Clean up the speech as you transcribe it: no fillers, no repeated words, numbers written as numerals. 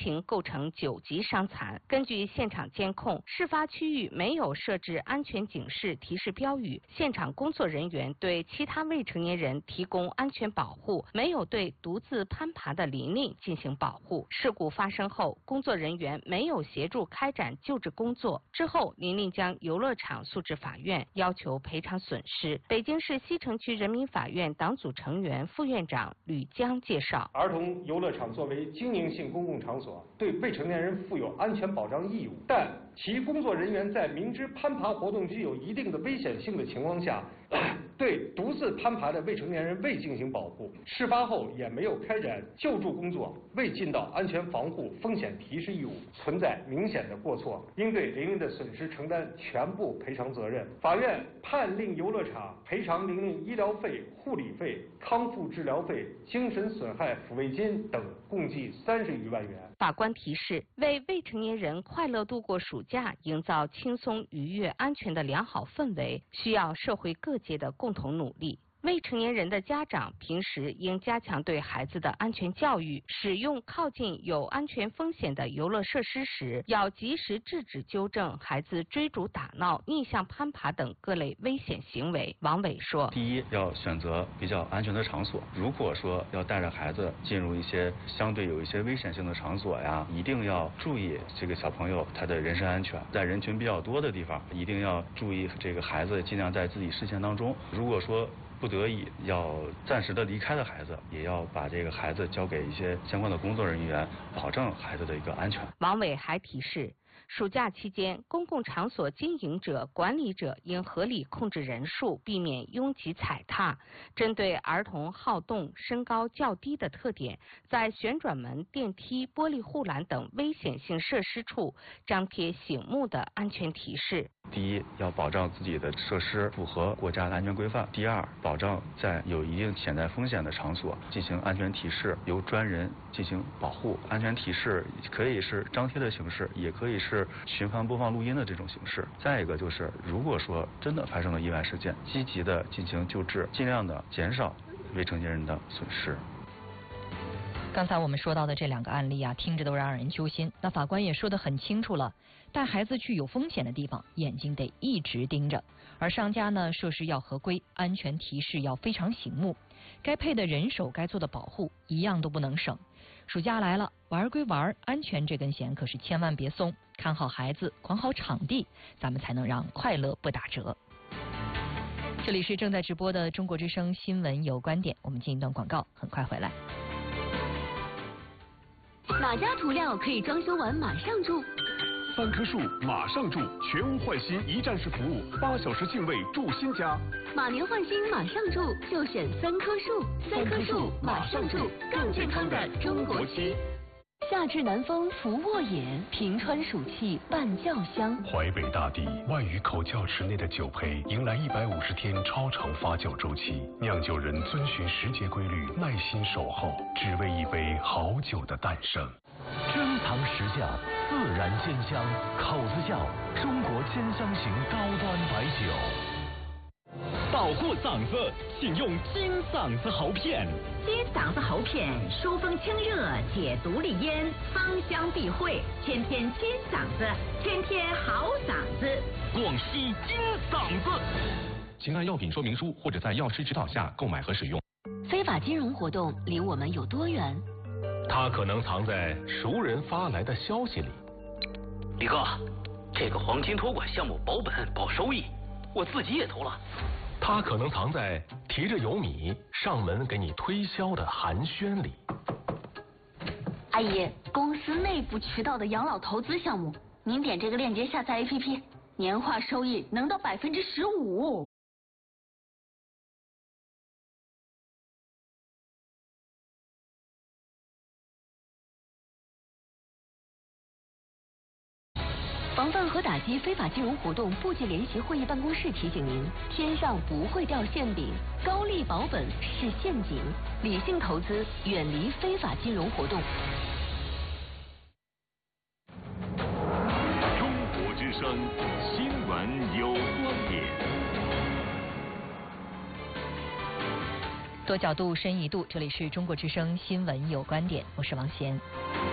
情构成9级伤残。根据现场监控，事发区域没有设置安全警示提示标语，现场工作人员对其他未成年人提供安全保护，没有对独自攀爬的琳琳进行保护。事故发生后，工作人员没有协助开展救治工作。之后，琳琳将游乐场诉至法院，要求赔偿损失。北京市西城区人民法院党组成员、副院长吕江介绍， 儿童游乐场作为经营性公共场所，对未成年人负有安全保障义务，但其工作人员在明知攀爬活动具有一定的危险性的情况下，对独自攀爬的未成年人未进行保护，事发后也没有开展救助工作，未尽到安全防护风险提示义务，存在明显的过错，应对琳琳的损失承担全部赔偿责任。法院判令游乐场赔偿琳琳医疗费、护理费、康复治疗费、精神损害抚慰金等共计30余万元。 法官提示，为未成年人快乐度过暑假，营造轻松、愉悦、安全的良好氛围，需要社会各界的共同努力。未成年人的家长平时应加强对孩子的安全教育，使用靠近有安全风险的游乐设施时，要及时制止纠正孩子追逐打闹、逆向攀爬等各类危险行为。王伟说， 第一，要选择比较安全的场所，如果说要带着孩子进入一些相对有一些危险性的场所呀，一定要注意这个小朋友他的人身安全，在人群比较多的地方，一定要注意这个孩子尽量在自己视线当中，如果说不得已要暂时的离开的孩子，也要把这个孩子交给一些相关的工作人员，保证孩子的一个安全。 王伟还提示，暑假期间，公共场所经营者、管理者应合理控制人数，避免拥挤踩踏。针对儿童好动、身高较低的特点，在旋转门、电梯、玻璃护栏等危险性设施处张贴醒目的安全提示。 第一，要保障自己的设施符合国家的安全规范；第二，保障在有一定潜在风险的场所进行安全提示，由专人进行保护。安全提示可以是张贴的形式，也可以是循环播放录音的这种形式。再一个就是，如果说真的发生了意外事件，积极的进行救治，尽量的减少未成年人的损失。 刚才我们说到的这2个案例啊，听着都让人揪心。那法官也说得很清楚了，带孩子去有风险的地方，眼睛得一直盯着。而商家呢，设施要合规，安全提示要非常醒目，该配的人手、该做的保护一样都不能省。暑假来了，玩归玩，安全这根弦可是千万别松，看好孩子，管好场地，咱们才能让快乐不打折。这里是正在直播的中国之声新闻有观点，我们进一段广告，很快回来。 哪家涂料可以装修完马上住 ？3棵树马上住，全屋换新一站式服务，8小时净位住新家。 马年换新马上住，就选3棵树，3棵树马上住，更健康的中国区。夏至南风拂沃野，平川暑气伴窖香。 淮北大地外语口窖池内的酒胚迎来150天超长发酵周期，酿酒人遵循时节规律，耐心守候，只为一杯好酒的诞生。 珍藏实窖，自然鲜香，口子窖，中国鲜香型高端白酒。 保护嗓子，请用金嗓子喉片。 金嗓子喉片疏风清热，解毒利咽，芳香避秽，天天金嗓子，天天好嗓子。 广西金嗓子。请按药品说明书或者在药师指导下购买和使用。 非法金融活动离我们有多远？ 它可能藏在熟人发来的消息里。 李哥，这个黄金托管项目保本保收益，我自己也投了。 它可能藏在提着油米上门给你推销的寒暄里。 阿姨，公司内部渠道的养老投资项目，您点这个链接下载 APP， 年化收益能到15%。防范和打击非法金融活动部际联席会议办公室提醒您：天上不会掉馅饼，高利保本是陷阱，理性投资，远离非法金融活动。 中国之声新闻有观点， 多角度深一度，这里是中国之声新闻有观点，我是王贤。